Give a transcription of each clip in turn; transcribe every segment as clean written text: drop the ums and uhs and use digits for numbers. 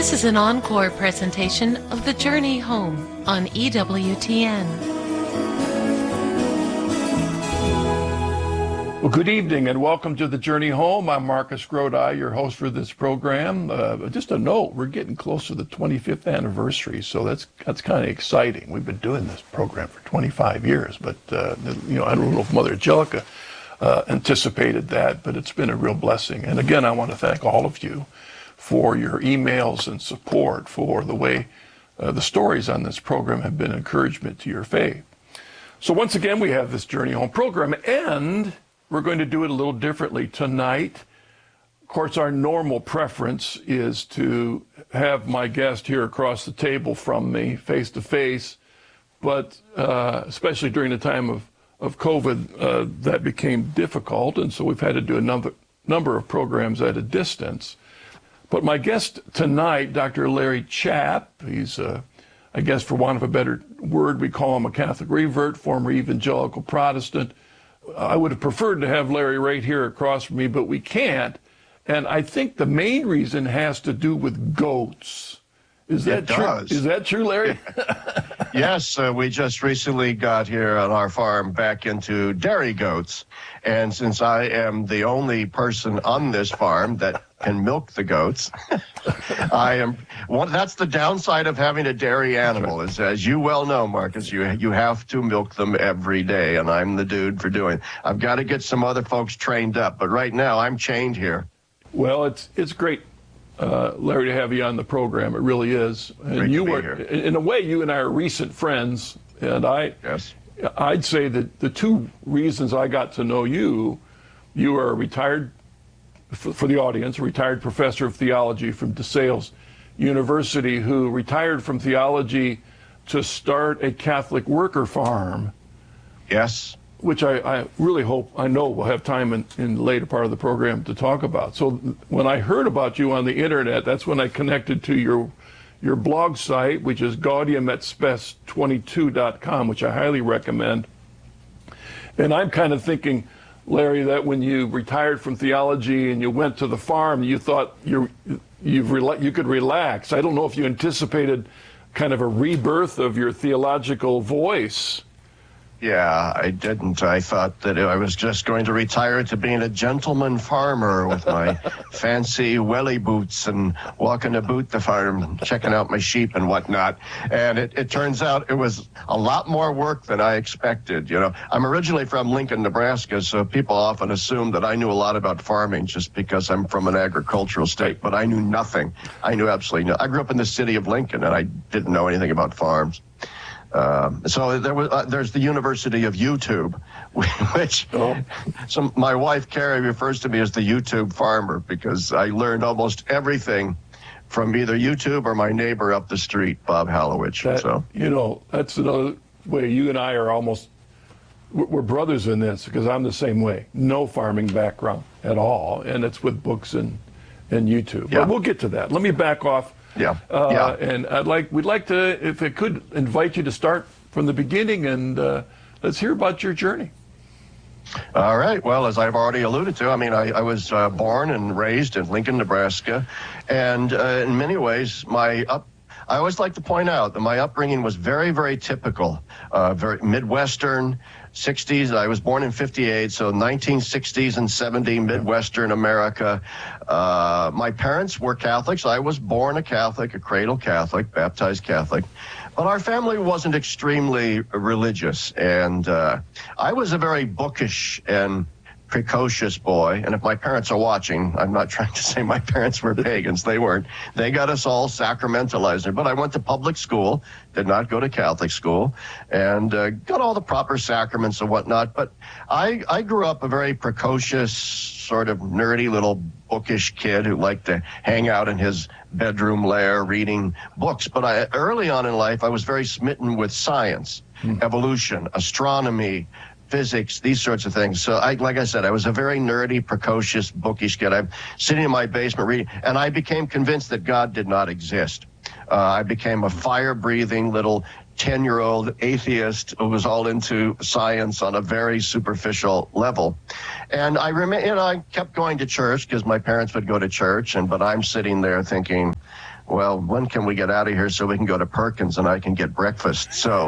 This is an encore presentation of The Journey Home on EWTN. Well, good evening and welcome to The Journey Home. I'm Marcus Grodi, your host for this program. Just a note, we're getting close to the 25th anniversary, so that's kind of exciting. We've been doing this program for 25 years, but I don't know if Mother Angelica anticipated that, but it's been a real blessing. And again, I want to thank all of you for your emails and support, for the way the stories on this program have been encouragement to your faith. So once again, we have this Journey Home program, and we're going to do it a little differently tonight. Of course, our normal preference is to have my guest here across the table from me, face to face, but especially during the time of COVID, that became difficult, and so we've had to do a number of programs at a distance. But my guest tonight, Dr. Larry Chapp, he's, I guess for want of a better word, we call him a Catholic revert, former evangelical Protestant. I would have preferred to have Larry right here across from me, but we can't. And I think the main reason has to do with goats. Is that true? Is that true, Larry? Yes, we just recently got here on our farm back into dairy goats. And since I am the only person on this farm that can milk the goats, that's the downside of having a dairy animal, is, as you well know, Marcus, you have to milk them every day, and I'm the dude for doing it. I've got to get some other folks trained up, but right now I'm chained here. Well, it's great, Larry, to have you on the program. It really is. And great you to be were, here. In a way, you and I are recent friends, and I'd say that the two reasons I got to know you are a retired, for the audience, a retired professor of theology from DeSales University who retired from theology to start a Catholic worker farm. Yes. Which I really hope, I know we'll have time in the later part of the program to talk about. So when I heard about you on the internet, that's when I connected to your blog site, which is gaudiumetspes22.com, which I highly recommend. And I'm kind of thinking, Larry, that when you retired from theology and you went to the farm, you thought you could relax. I don't know if you anticipated kind of a rebirth of your theological voice. Yeah, I didn't. I thought that I was just going to retire to being a gentleman farmer with my fancy welly boots and walking about the farm, checking out my sheep and whatnot. And it turns out it was a lot more work than I expected. You know, I'm originally from Lincoln, Nebraska, so people often assume that I knew a lot about farming just because I'm from an agricultural state, but I knew nothing. I knew absolutely nothing. I grew up in the city of Lincoln, and I didn't know anything about farms. So there's the University of YouTube, which so my wife Carrie refers to me as the YouTube farmer because I learned almost everything from either YouTube or my neighbor up the street, Bob Halowich. That's another way you and I are almost, we're brothers in this, because I'm the same way. No farming background at all, and it's with books and YouTube. Yeah. But we'll get to that. Let me back off. Yeah. And we'd like to, if it could, invite you to start from the beginning, and let's hear about your journey. All right. Well, as I've already alluded to, I mean, I was born and raised in Lincoln, Nebraska, and in many ways, I always like to point out that my upbringing was very, very typical, very Midwestern. 60s. I was born in 58, so 1960s and 70 Midwestern America. My parents were Catholics. I was born a Catholic, a cradle Catholic, baptized Catholic. But our family wasn't extremely religious, and I was a very bookish and precocious boy. And if my parents are watching, I'm not trying to say my parents were pagans. They weren't. They got us all sacramentalized. But I went to public school, did not go to Catholic school, and got all the proper sacraments and whatnot. But I grew up a very precocious, sort of nerdy little bookish kid who liked to hang out in his bedroom lair reading books. But early on in life, I was very smitten with science, evolution, astronomy, physics, these sorts of things. So like I said, I was a very nerdy, precocious, bookish kid. I'm sitting in my basement reading, and I became convinced that God did not exist. I became a fire-breathing little 10-year-old atheist who was all into science on a very superficial level. And I kept going to church because my parents would go to church, but I'm sitting there thinking, well, when can we get out of here so we can go to Perkins and I can get breakfast? So,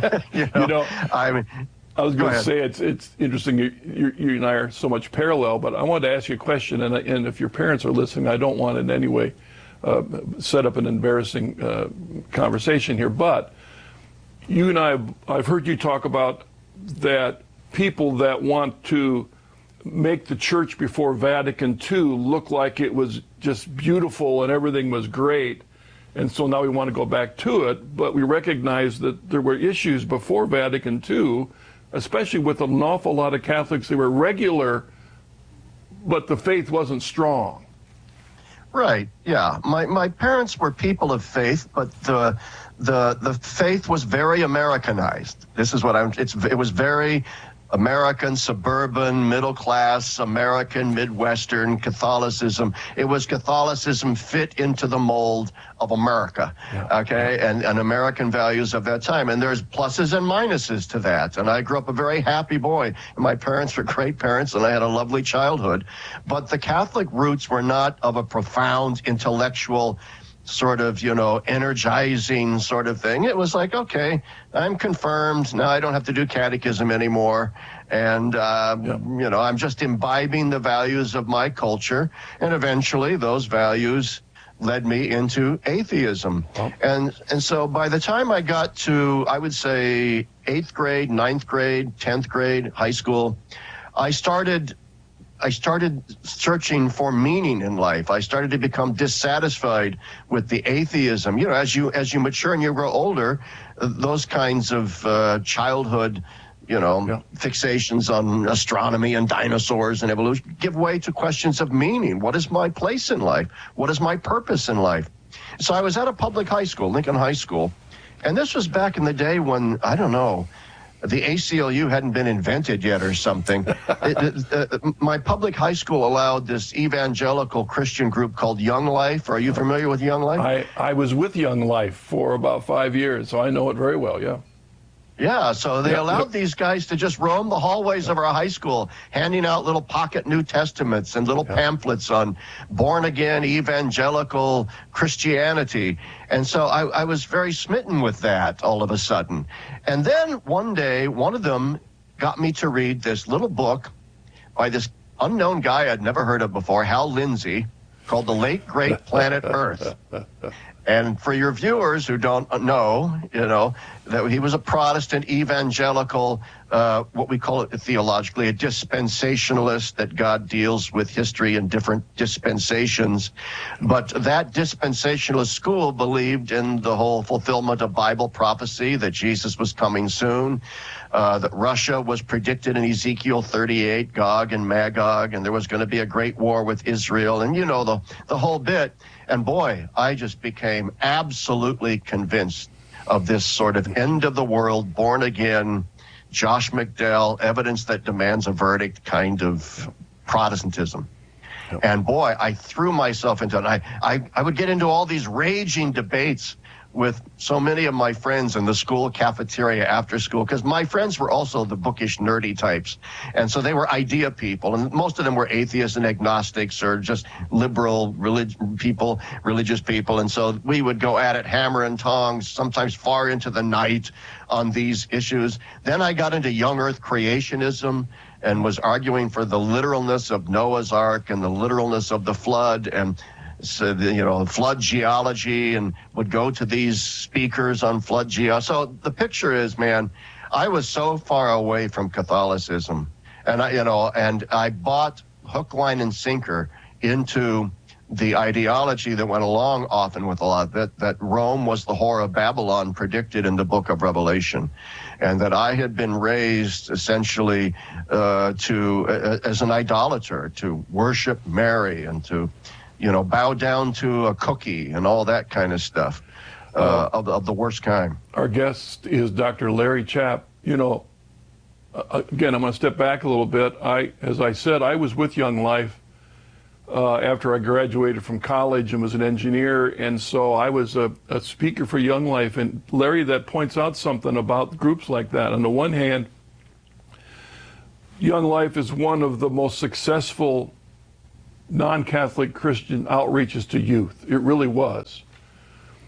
I mean, I was going to say it's interesting. You and I are so much parallel, but I wanted to ask you a question. And if your parents are listening, I don't want in any way set up an embarrassing conversation here. But you and I've heard you talk about that people that want to make the church before Vatican II look like it was just beautiful and everything was great. And so now we want to go back to it, but we recognize that there were issues before Vatican II, especially with an awful lot of Catholics. They were regular, but the faith wasn't strong. Right. Yeah. My parents were people of faith, but the faith was very Americanized. This is what it was very American, suburban, middle class, American, Midwestern Catholicism. It was Catholicism fit into the mold of America, okay, and American values of that time. And there's pluses and minuses to that. And I grew up a very happy boy. My parents were great parents, and I had a lovely childhood. But the Catholic roots were not of a profound intellectual sort of, energizing sort of thing. It was like, okay, I'm confirmed. Now I don't have to do catechism anymore. And, I'm just imbibing the values of my culture. And eventually those values led me into atheism. Oh. And so by the time I got to, I would say, 8th grade, 9th grade, 10th grade, high school, I started searching for meaning in life. I started to become dissatisfied with the atheism. As you mature and you grow older, those kinds of childhood, fixations on astronomy and dinosaurs and evolution give way to questions of meaning. What is my place in life? What is my purpose in life? So I was at a public high school, Lincoln High School, and this was back in the day when, I don't know, the ACLU hadn't been invented yet or something. My public high school allowed this evangelical Christian group called Young Life. Are you familiar with Young Life? I was with Young Life for about 5 years, so I know it very well, yeah. Yeah, so they allowed these guys to just roam the hallways of our high school, handing out little pocket New Testaments and little pamphlets on born-again evangelical Christianity. And so I was very smitten with that all of a sudden. And then one day, one of them got me to read this little book by this unknown guy I'd never heard of before, Hal Lindsey, called The Late Great Planet Earth. And for your viewers who don't know, that he was a Protestant evangelical, what we call it theologically, a dispensationalist, that God deals with history in different dispensations. But that dispensationalist school believed in the whole fulfillment of Bible prophecy, that Jesus was coming soon, that Russia was predicted in Ezekiel 38, Gog and Magog, and there was going to be a great war with Israel, and the whole bit. And boy, I just became absolutely convinced of this sort of end of the world, born again, Josh McDowell, evidence that demands a verdict kind of Protestantism. Yep. And boy, I threw myself into it. I would get into all these raging debates with so many of my friends in the school cafeteria after school, because my friends were also the bookish, nerdy types. And so they were idea people, and most of them were atheists and agnostics or just liberal religious people. And so we would go at it hammer and tongs, sometimes far into the night on these issues. Then I got into young earth creationism and was arguing for the literalness of Noah's Ark and the literalness of the flood, and flood geology, and would go to these speakers on flood geology. So the picture is, man, I was so far away from Catholicism, and I bought hook, line, and sinker into the ideology that went along often with a lot of it, that Rome was the whore of Babylon predicted in the book of Revelation, and that I had been raised essentially as an idolater, to worship Mary and to bow down to a cookie and all that kind of stuff, of the worst kind. Our guest is Dr. Larry Chapp. Again, I'm going to step back a little bit. As I said, I was with Young Life after I graduated from college and was an engineer, and so I was a speaker for Young Life. And Larry, that points out something about groups like that. On the one hand, Young Life is one of the most successful non-Catholic Christian outreaches to youth. It really was.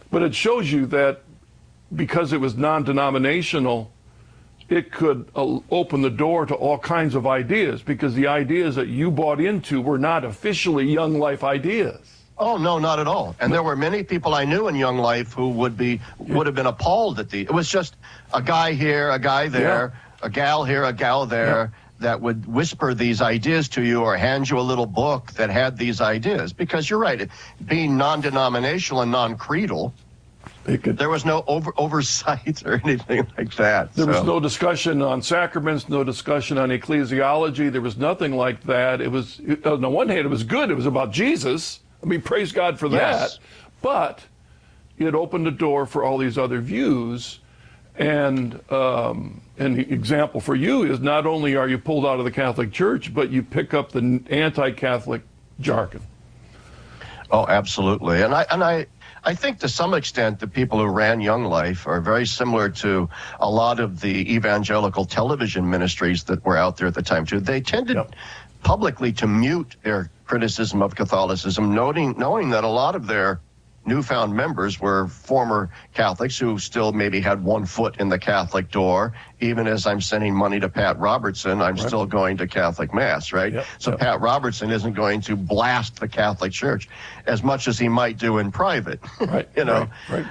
But it shows you that because it was non-denominational, it could open the door to all kinds of ideas, because the ideas that you bought into were not officially Young Life ideas. Oh, no, not at all. And there were many people I knew in Young Life who would have been appalled at it was just a guy here, a guy there, a gal here, a gal there, that would whisper these ideas to you or hand you a little book that had these ideas. Because you're right, being non-denominational and non-creedal, there was no oversight or anything like that. There was no discussion on sacraments, no discussion on ecclesiology. There was nothing like that. It was, on the one hand, it was good. It was about Jesus. I mean, praise God for that. Yes. But it opened the door for all these other views. And the example for you is not only are you pulled out of the Catholic Church, but you pick up the anti-Catholic jargon. Oh, absolutely. And I think to some extent the people who ran Young Life are very similar to a lot of the evangelical television ministries that were out there at the time too. They tended publicly to mute their criticism of Catholicism, knowing that a lot of their newfound members were former Catholics who still maybe had one foot in the Catholic door. Even as I'm sending money to Pat Robertson, I'm still going to Catholic Mass, right? So Pat Robertson isn't going to blast the Catholic Church as much as he might do in private, you know?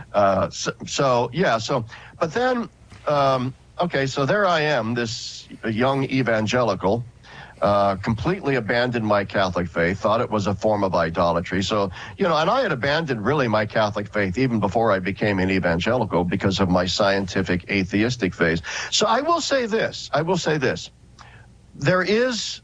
But then, okay, so there I am, this young evangelical, completely abandoned my Catholic faith, thought it was a form of idolatry. So, and I had abandoned really my Catholic faith even before I became an evangelical because of my scientific atheistic phase. So I will say this, there is,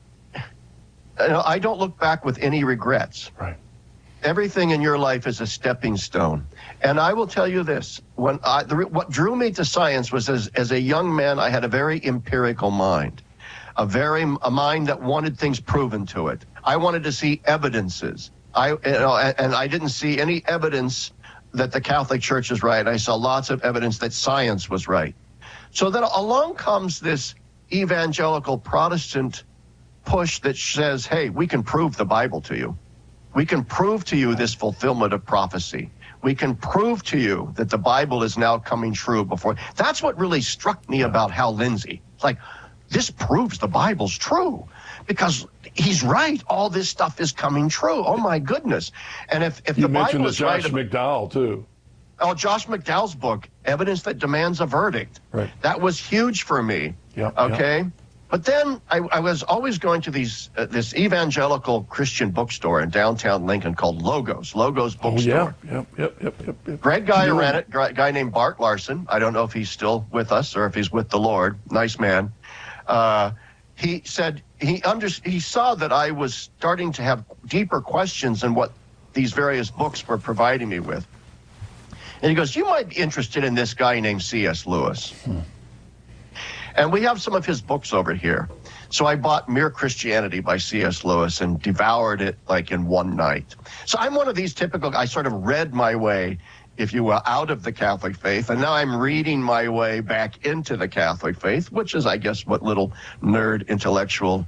I don't look back with any regrets. Right. Everything in your life is a stepping stone. And I will tell you this, what drew me to science was as a young man, I had a very empirical mind. A mind that wanted things proven to it. I wanted to see evidences. And I didn't see any evidence that the Catholic Church is right. I saw lots of evidence that science was right. So then along comes this evangelical Protestant push that says, hey, we can prove the Bible to you. We can prove to you this fulfillment of prophecy. We can prove to you that the Bible is now coming true before. That's what really struck me about Hal Lindsey. It's like, this proves the Bible's true because he's right. All this stuff is coming true. Oh, my goodness. And if the Bible is right... You mentioned Josh McDowell, too. Oh, Josh McDowell's book, Evidence That Demands a Verdict. Right. That was huge for me. Okay? But then I was always going to this evangelical Christian bookstore in downtown Lincoln called Logos Bookstore. Yep. Great guy who ran it, guy named Bart Larson. I don't know if he's still with us or if he's with the Lord. Nice man. He said he saw that I was starting to have deeper questions than what these various books were providing me with. And he goes, you might be interested in this guy named C.S. Lewis. And we have some of his books over here. So I bought Mere Christianity by C.S. Lewis and devoured it like in one night. So I'm one of these typical, I sort of read my way, if you will, out of the Catholic faith. And now I'm reading my way back into the Catholic faith, which is, I guess, what little nerd intellectual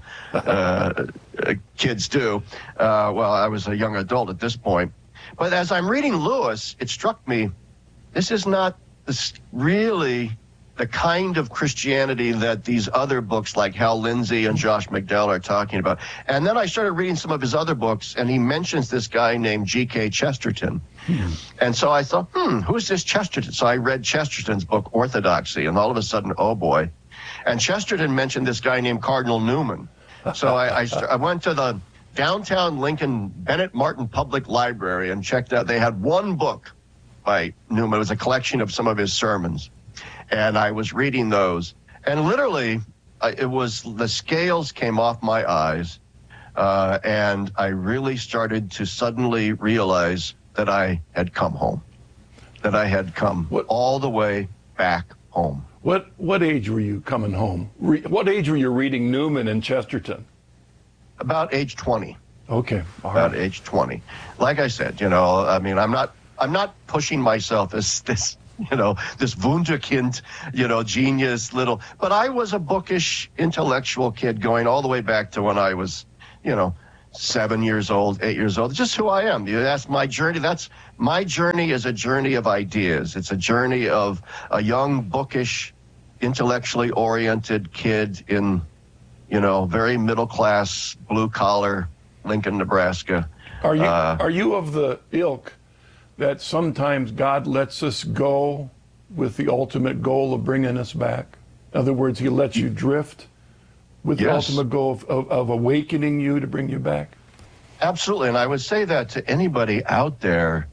kids do. Well, I was a young adult at this point. But as I'm reading Lewis, it struck me, this is not really the kind of Christianity that these other books like Hal Lindsey and Josh McDowell are talking about. And then I started reading some of his other books, and he mentions this guy named G.K. Chesterton. And so I thought, who's this Chesterton? So I read Chesterton's book, Orthodoxy, and all of a sudden, oh boy. And Chesterton mentioned this guy named Cardinal Newman. So I went to the downtown Lincoln Bennett Martin Public Library and checked out. They had one book by Newman. It was a collection of some of his sermons. And I was reading those. And literally, the scales came off my eyes. And I really started to suddenly realize that I had come home. That I had come all the way back home. What age were you coming home? What age were you reading Newman and Chesterton? About age 20. Okay. About age 20. Like I said, I mean, I'm not pushing myself as this, this wunderkind, genius little, but I was a bookish intellectual kid going all the way back to when I was, 7 years old, 8 years old. It's just who I am. That's my journey. My journey is a journey of ideas. It's a journey of a young, bookish, intellectually oriented kid in, very middle class, blue collar, Lincoln, Nebraska. Are you of the ilk that sometimes God lets us go with the ultimate goal of bringing us back? In other words, he lets you drift with the ultimate goal of awakening you to bring you back? Absolutely. And I would say that to anybody out there,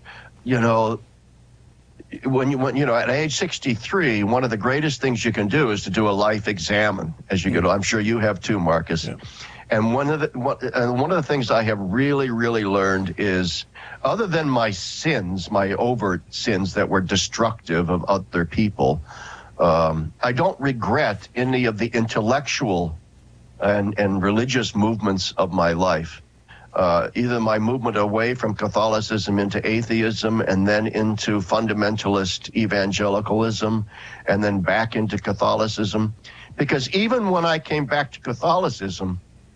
when at age 63, one of the greatest things you can do is to do a life examine as you go. I'm sure you have too, Marcus. Yeah. And one of the things I have really, really learned is, other than my sins, my overt sins that were destructive of other people, I don't regret any of the intellectual and religious movements of my life. Either my movement away from Catholicism into atheism, and then into fundamentalist evangelicalism, and then back into Catholicism. Because even when I came back to Catholicism,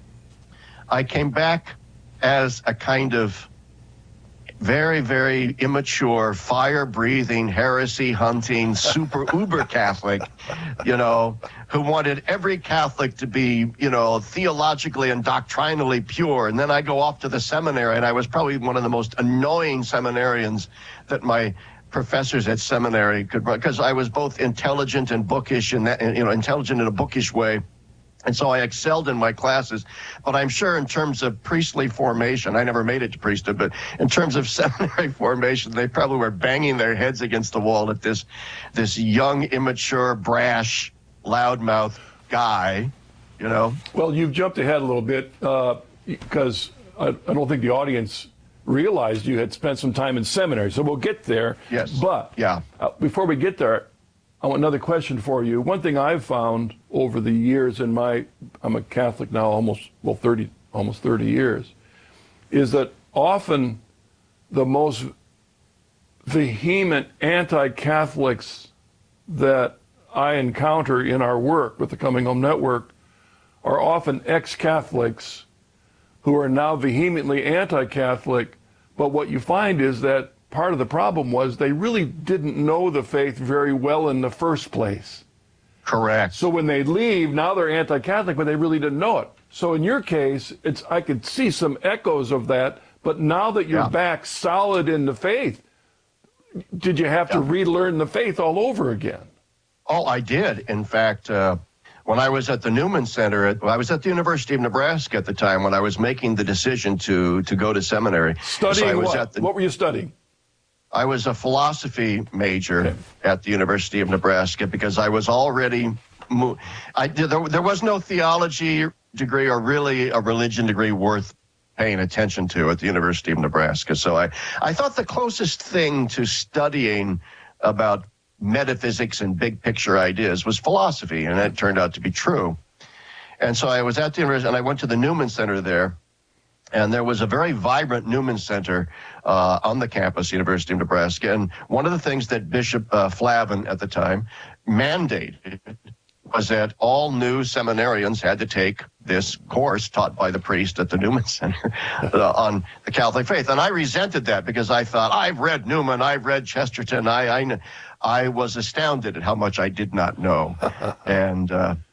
I came back as a kind of very, very immature, fire-breathing, heresy-hunting, super uber Catholic, who wanted every Catholic to be, theologically and doctrinally pure. And then I go off to the seminary, and I was probably one of the most annoying seminarians that my professors at seminary could run, because I was both intelligent and bookish, and intelligent in a bookish way. And so I excelled in my classes. But I'm sure in terms of priestly formation, I never made it to priesthood, but in terms of seminary formation, they probably were banging their heads against the wall at this young, immature, brash, loudmouth guy, Well, you've jumped ahead a little bit because I don't think the audience realized you had spent some time in seminary. So we'll get there. Yes. But before we get there, I want another question for you. One thing I've found over the years I'm a Catholic now almost 30 years, is that often the most vehement anti-Catholics that I encounter in our work with the Coming Home Network are often ex-Catholics who are now vehemently anti-Catholic. But what you find is that part of the problem was they really didn't know the faith very well in the first place. Correct. So when they leave, now they're anti-Catholic, but they really didn't know it. So in your case, I could see some echoes of that, but now that you're back solid in the faith, did you have to relearn the faith all over again? Oh, I did. In fact, when I was at the Newman Center, I was at the University of Nebraska at the time when I was making the decision to go to seminary. Studying what? What were you studying? I was a philosophy major at the University of Nebraska because I was already there was no theology degree or really a religion degree worth paying attention to at the University of Nebraska. So I thought the closest thing to studying about metaphysics and big picture ideas was philosophy, and that turned out to be true. And so I was at the university, and I went to the Newman Center there. And there was a very vibrant Newman Center on the campus, University of Nebraska. And one of the things that Bishop Flavin at the time mandated was that all new seminarians had to take this course taught by the priest at the Newman Center on the Catholic faith. And I resented that because I thought, I've read Newman, I've read Chesterton. I was astounded at how much I did not know. And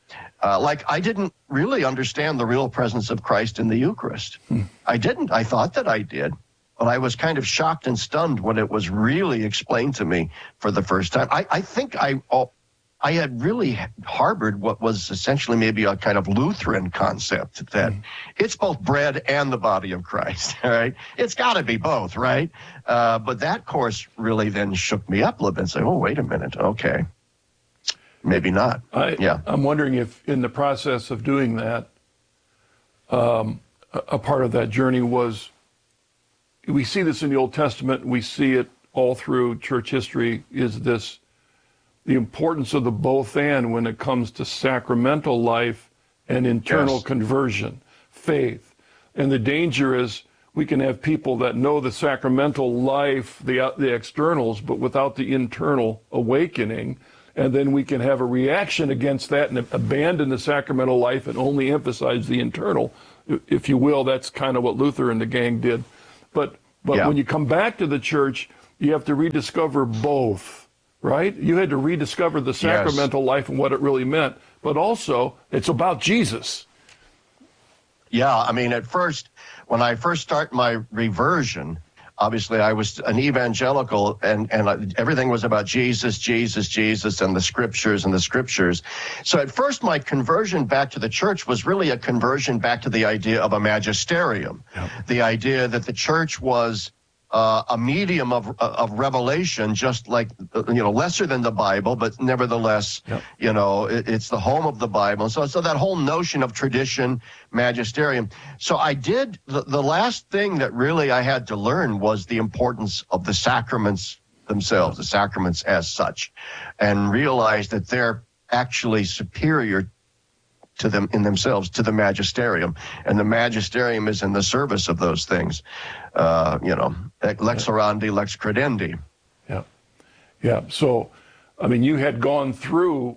I didn't really understand the real presence of Christ in the Eucharist. I didn't. I thought that I did, but I was kind of shocked and stunned when it was really explained to me for the first time. I think I had really harbored what was essentially maybe a kind of Lutheran concept that it's both bread and the body of Christ, all right? It's got to be both, right? But that course really then shook me up a little bit and said, oh, wait a minute, okay. Maybe not. I'm wondering if in the process of doing that, a part of that journey was, we see this in the Old Testament, we see it all through church history, is this, the importance of the both and when it comes to sacramental life and internal conversion, faith. And the danger is we can have people that know the sacramental life, the externals, but without the internal awakening. And then we can have a reaction against that and abandon the sacramental life and only emphasize the internal. if you will. That's kind of what Luther and the gang did. But when you come back to the church, you have to rediscover both, right? You had to rediscover the sacramental life and what it really meant. But also, it's about Jesus. Yeah, I mean, at first, when I first started my reversion, obviously I was an evangelical, and everything was about Jesus, Jesus, Jesus, and the scriptures and the scriptures. So at first, my conversion back to the church was really a conversion back to the idea of a magisterium, the idea that the church was a medium of revelation, just like, lesser than the Bible, but nevertheless, it's the home of the Bible. So that whole notion of tradition, magisterium. So I did, the last thing that really I had to learn was the importance of the sacraments themselves, the sacraments as such, and realize that they're actually superior to them in themselves, to the magisterium, and the magisterium is in the service of those things. Lex orandi, lex credendi. Yeah. So, I mean, you had gone through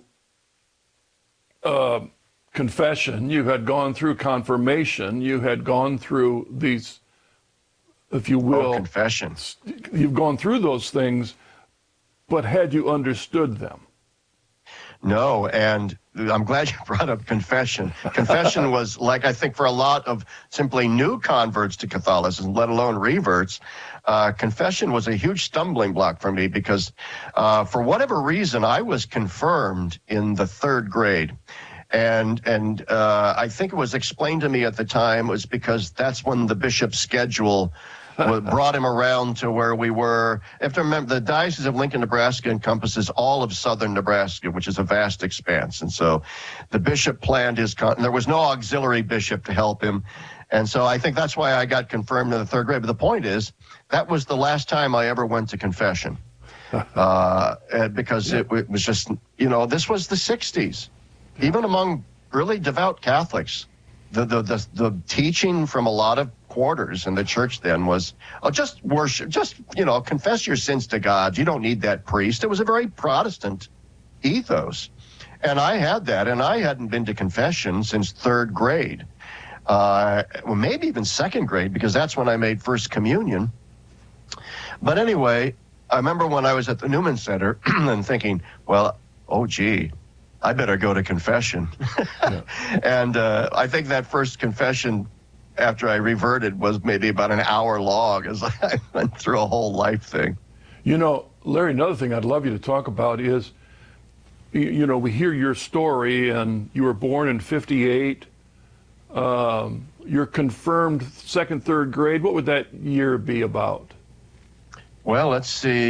confession, you had gone through confirmation, you had gone through these, if you will, confessions. You've gone through those things, but had you understood them? No, and I'm glad you brought up confession. Confession was, like, I think for a lot of simply new converts to Catholicism, let alone reverts, confession was a huge stumbling block for me because for whatever reason, I was confirmed in the 3rd grade. And I think it was explained to me at the time was because that's when the bishop's schedule brought him around to where we were. You have to remember, the Diocese of Lincoln, Nebraska encompasses all of southern Nebraska, which is a vast expanse. And so the bishop planned there was no auxiliary bishop to help him. And so I think that's why I got confirmed in the 3rd grade. But the point is, that was the last time I ever went to confession. Because it was just, this was the 60s. Even among really devout Catholics, the teaching from a lot of quarters in the church then was just worship, confess your sins to God. You don't need that priest. It was a very Protestant ethos. And I had that, and I hadn't been to confession since 3rd grade. Maybe even 2nd grade, because that's when I made First Communion. But anyway, I remember when I was at the Newman Center and thinking, well, I better go to confession. And I think that first confession after I reverted was maybe about an hour long as I went through a whole life thing. Larry, another thing I'd love you to talk about is, we hear your story, and you were born in 58. You're confirmed 2nd, 3rd grade. What would that year be about? Well, let's see,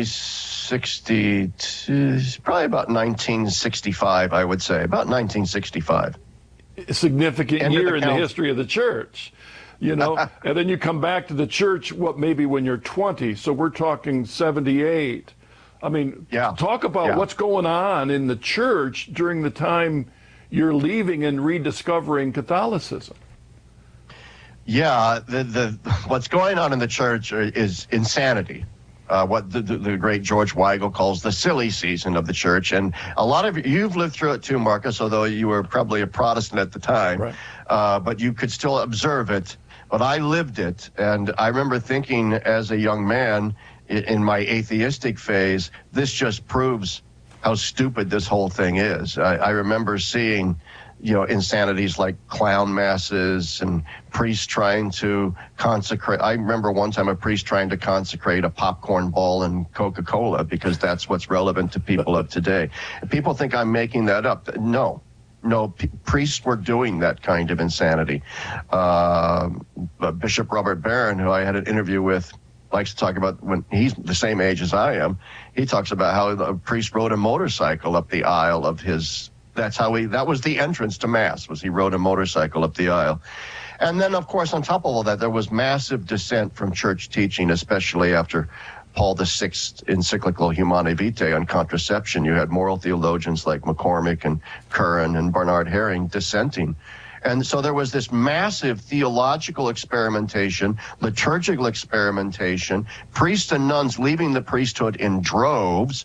62, probably about 1965, I would say, about 1965. A significant year in the history of the church, and then you come back to the church, maybe when you're 20, so we're talking 78. I mean, talk about what's going on in the church during the time you're leaving and rediscovering Catholicism. Yeah, what's going on in the church is insanity. What the great George Weigel calls the silly season of the church. And a lot of you've lived through it too, Marcus, although you were probably a Protestant at the time, right. But you could still observe it. But I lived it. And I remember thinking as a young man in my atheistic phase, this just proves how stupid this whole thing is. I remember seeing insanities like clown masses and priests trying to consecrate. I remember one time a priest trying to consecrate a popcorn ball in Coca-Cola because that's what's relevant to people of today. People think I'm making that up. No, priests were doing that kind of insanity. Bishop Robert Barron, who I had an interview with, likes to talk about when he's the same age as I am. He talks about how a priest rode a motorcycle up the aisle of his. That was the entrance to Mass, was he rode a motorcycle up the aisle. And then, of course, on top of all that, there was massive dissent from church teaching, especially after Paul VI encyclical Humanae Vitae on contraception. You had moral theologians like McCormick and Curran and Bernard Herring dissenting. And so there was this massive theological experimentation, liturgical experimentation, priests and nuns leaving the priesthood in droves,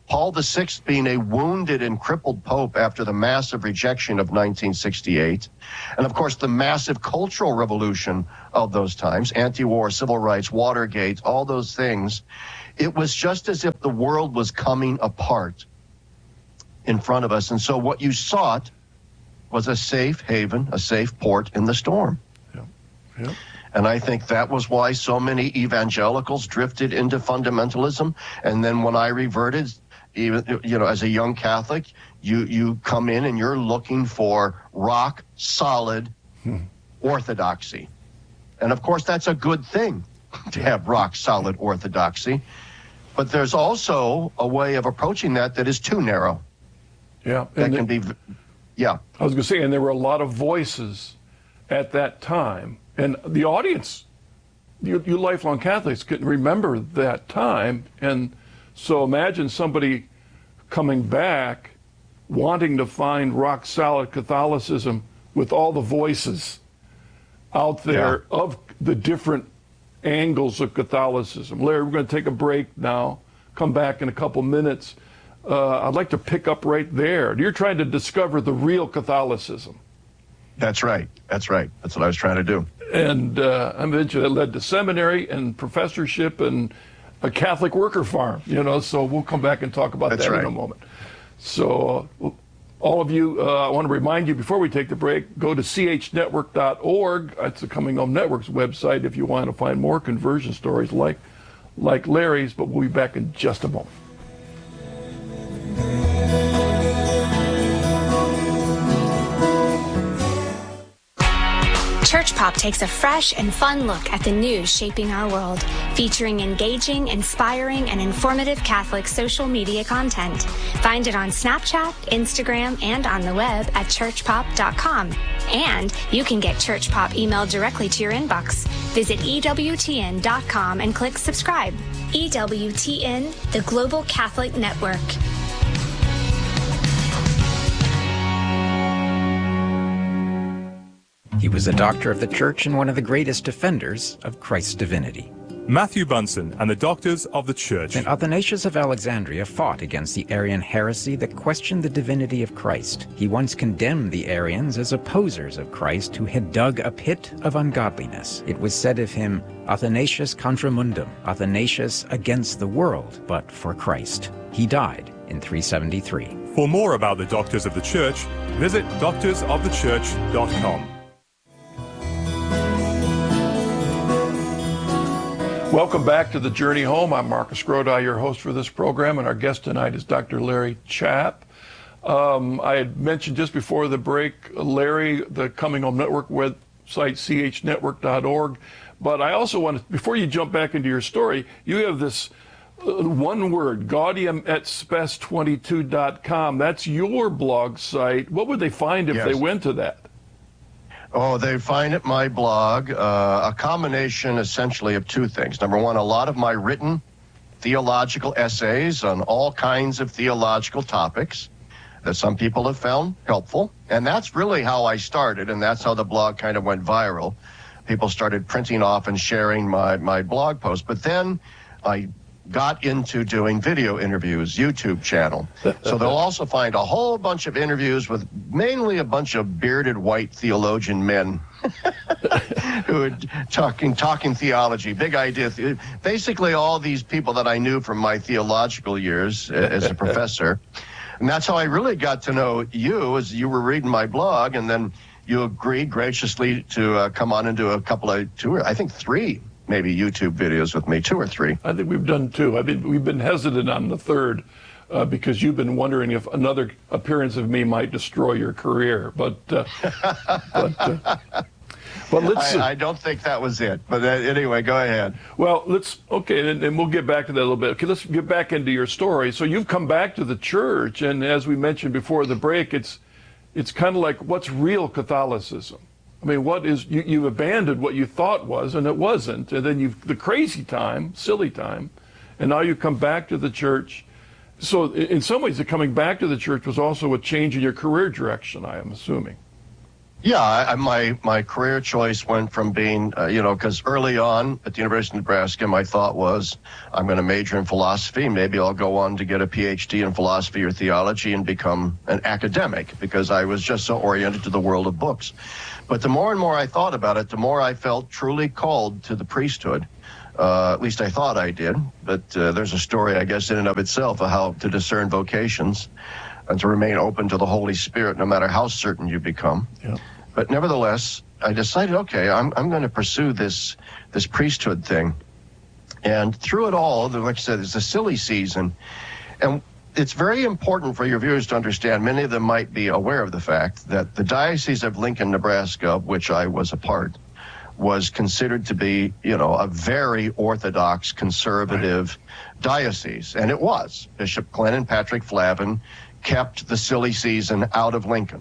Paul VI being a wounded and crippled pope after the massive rejection of 1968, and of course the massive cultural revolution of those times, anti-war, civil rights, Watergate, all those things, it was just as if the world was coming apart in front of us. And so what you sought was a safe haven, a safe port in the storm. Yeah. And I think that was why so many evangelicals drifted into fundamentalism. And then when I reverted, even, as a young Catholic, you come in and you're looking for rock solid orthodoxy. And of course, that's a good thing to have rock solid orthodoxy. But there's also a way of approaching that is too narrow. Yeah. That can be, yeah. I was going to say, and there were a lot of voices at that time. And the audience, you lifelong Catholics, can remember that time. And so imagine somebody coming back wanting to find rock solid Catholicism with all the voices out there of the different angles of Catholicism. Larry, we're going to take a break now, come back in a couple minutes. I'd like to pick up right there. You're trying to discover the real Catholicism. That's right. That's right. That's what I was trying to do. And I mentioned it led to seminary and professorship and a Catholic worker farm, so we'll come back and talk about that in a moment. So all of you, I want to remind you before we take the break, go to chnetwork.org. It's the Coming Home Network's website if you want to find more conversion stories like Larry's, but we'll be back in just a moment. Church Pop takes a fresh and fun look at the news shaping our world, featuring engaging, inspiring, and informative Catholic social media content. Find it on Snapchat, Instagram, and on the web at churchpop.com. And you can get Church Pop emailed directly to your inbox. Visit EWTN.com and click subscribe. EWTN, the Global Catholic Network. He was a doctor of the Church and one of the greatest defenders of Christ's divinity. Matthew Bunson and the Doctors of the Church. And Athanasius of Alexandria fought against the Arian heresy that questioned the divinity of Christ. He once condemned the Arians as opposers of Christ who had dug a pit of ungodliness. It was said of him, Athanasius contra mundum, Athanasius against the world, but for Christ. He died in 373. For more about the Doctors of the Church, visit doctorsofthechurch.com. Welcome back to The Journey Home. I'm Marcus Grodi, your host for this program, and our guest tonight is Dr. Larry Chapp. I had mentioned just before the break, Larry, the Coming Home Network website, chnetwork.org. But I also want to, before you jump back into your story, you have this one word, gaudium-et-spes22.com. That's your blog site. What would they find if they went to that? Oh, they find at my blog a combination essentially of two things. Number one, a lot of my written theological essays on all kinds of theological topics that some people have found helpful. And that's really how I started, and that's how the blog kind of went viral. People started printing off and sharing my blog posts. But then I got into doing video interviews, YouTube channel. So they'll also find a whole bunch of interviews with mainly a bunch of bearded white theologian men who are talking theology, big idea. Basically all these people that I knew from my theological years as a professor. And that's how I really got to know you, as you were reading my blog, and then you agreed graciously to come on and do a couple of three maybe YouTube videos with me, 2 or 3. I think we've done 2. We've been hesitant on the third because you've been wondering if another appearance of me might destroy your career. But let's. I don't think that was it. But anyway, go ahead. Well, and we'll get back to that a little bit. Okay, let's get back into your story. So you've come back to the church, and as we mentioned before the break, it's kind of like, what's real Catholicism? I mean, what is, you've abandoned what you thought was, and it wasn't. And then the crazy time, silly time, and now you come back to the church. So in some ways, the coming back to the church was also a change in your career direction, I am assuming. Yeah, my career choice went from being, because early on at the University of Nebraska, my thought was I'm going to major in philosophy. Maybe I'll go on to get a PhD in philosophy or theology and become an academic, because I was just so oriented to the world of books. But the more and more I thought about it, the more I felt truly called to the priesthood. At least I thought I did. But there's a story, I guess, in and of itself of how to discern vocations and to remain open to the Holy Spirit no matter how certain you become. Yeah. But nevertheless, I decided, okay, I'm going to pursue this priesthood thing. And through it all, like I said, it's a silly season. And it's very important for your viewers to understand, many of them might be aware of the fact that the Diocese of Lincoln, Nebraska, of which I was a part, was considered to be, a very orthodox, conservative diocese. And it was. Bishop Glennon Patrick Flavin kept the silly season out of Lincoln.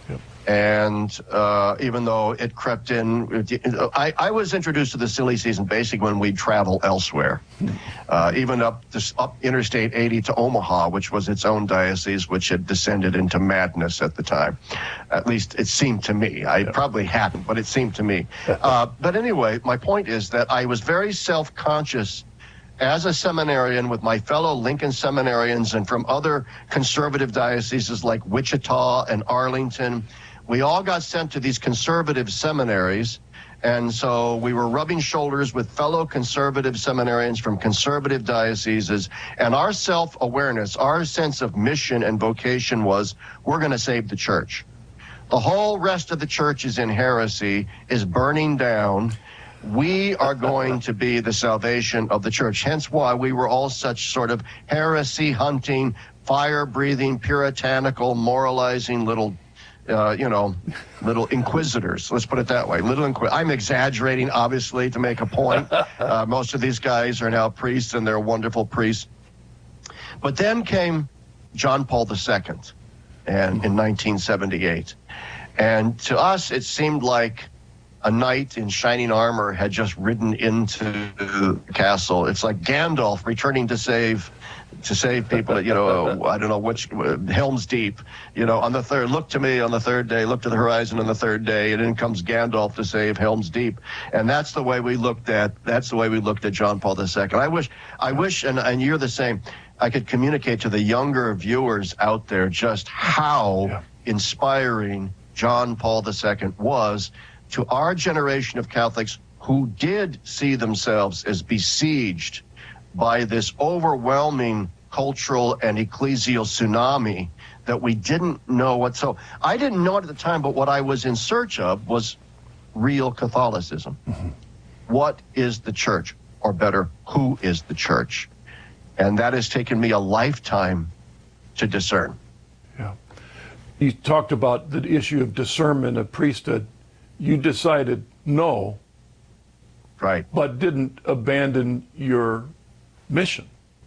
And even though it crept in, I was introduced to the silly season basically when we'd travel elsewhere, even up Interstate 80 to Omaha, which was its own diocese, which had descended into madness at the time. At least it seemed to me. I probably hadn't, but it seemed to me. But anyway, my point is that I was very self-conscious as a seminarian with my fellow Lincoln seminarians and from other conservative dioceses like Wichita and Arlington. We all got sent to these conservative seminaries, and so we were rubbing shoulders with fellow conservative seminarians from conservative dioceses, and our self-awareness, our sense of mission and vocation was, we're going to save the church. The whole rest of the church is in heresy, is burning down. We are going to be the salvation of the church, hence why we were all such sort of heresy-hunting, fire-breathing, puritanical, moralizing little little inquisitors. Let's put it that way. I'm exaggerating, obviously, to make a point. Most of these guys are now priests, and they're wonderful priests. But then came John Paul II in 1978. And to us, it seemed like a knight in shining armor had just ridden into the castle. It's like Gandalf returning to save people, I don't know which, Helm's Deep, on the third, look to me on the third day, look to the horizon on the third day, and in comes Gandalf to save Helm's Deep. And that's the way we looked at John Paul II. I wish, and you're the same, I could communicate to the younger viewers out there just how inspiring John Paul II was to our generation of Catholics who did see themselves as besieged by this overwhelming cultural and ecclesial tsunami that we didn't know what. So I didn't know it at the time, but what I was in search of was real Catholicism. Mm-hmm. What is the church? Or better, who is the church? And that has taken me a lifetime to discern. Yeah. You talked about the issue of discernment of priesthood. You decided no. Right. But didn't abandon your mission.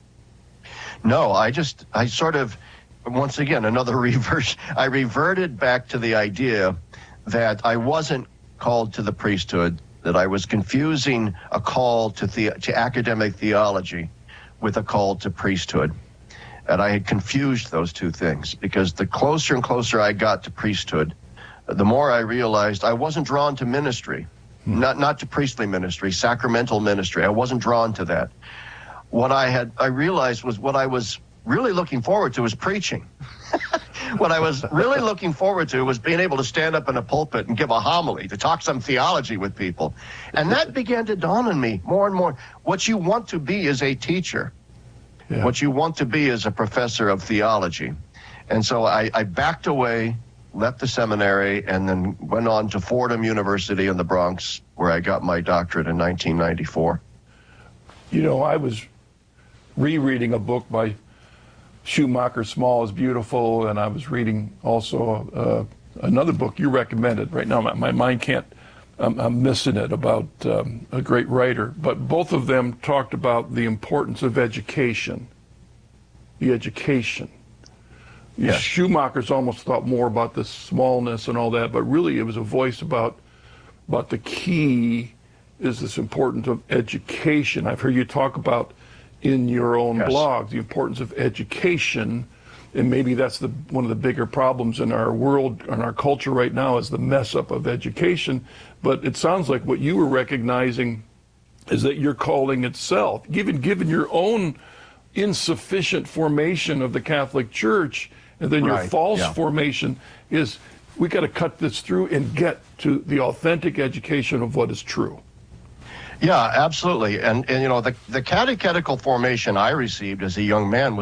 No, I sort of, once again, another reverse. I reverted back to the idea that I wasn't called to the priesthood, that I was confusing a call to academic theology with a call to priesthood. And I had confused those two things, because the closer and closer I got to priesthood, the more I realized I wasn't drawn to ministry, not to priestly ministry, sacramental ministry. I wasn't drawn to that. What I realized was what I was really looking forward to was preaching. What I was really looking forward to was being able to stand up in a pulpit and give a homily, to talk some theology with people. And that began to dawn on me more and more. What you want to be is a teacher. Yeah. What you want to be is a professor of theology. And so I backed away, left the seminary, and then went on to Fordham University in the Bronx, where I got my doctorate in 1994. I was rereading a book by Schumacher, Small is Beautiful, and I was reading also another book you recommended. Right now my mind can't, I'm missing it, about a great writer, but both of them talked about the importance of education. The education. Yes. Schumacher's almost thought more about the smallness and all that, but really it was a voice about the key is this importance of education. I've heard you talk about in your own blog the importance of education and maybe that's one of the bigger problems in our world, in our culture right now, is the mess up of education. But it sounds like what you were recognizing is that your calling itself, given your own insufficient formation of the Catholic Church, and then your false formation, is we got to cut this through and get to the authentic education of what is true. Yeah, absolutely. And you know, the catechetical formation I received as a young man was